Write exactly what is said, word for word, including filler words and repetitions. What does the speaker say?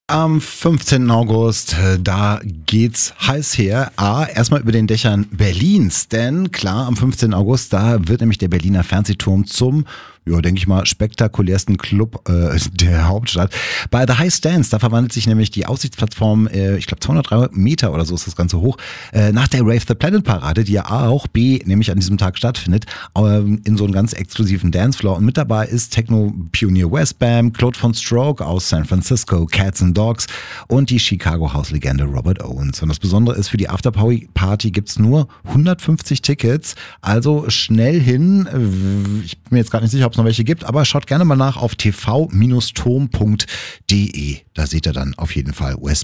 Am fünfzehnten August, äh, da geht's heiß her. A, erstmal über den Dächern Berlins, denn klar, am fünfzehnten August, da wird nämlich der Berliner Fernsehturm zum, ja, denke ich mal, spektakulärsten Club äh, der Hauptstadt. Bei The High Stands, da verwandelt sich nämlich die Aussichtsplattform, äh, ich glaube zweihundertdrei Meter oder so ist das Ganze hoch, äh, nach der Rave the Planet Parade, die ja A auch B, nämlich an diesem Tag stattfindet, ähm, in so einem ganz exklusiven Dancefloor. Und mit dabei ist Techno-Pionier Westbam, Claude von Stroke aus San Francisco, Cats and Dogs und die Chicago House-Legende Robert Owens. Und das Besondere ist, für die Afterparty gibt's nur hundertfünfzig Tickets, also schnell hin. Ich bin mir jetzt gar nicht sicher, ob es noch welche gibt, aber schaut gerne mal nach auf t v Bindestrich turm punkt d e. Da seht ihr dann auf jeden Fall Westbam.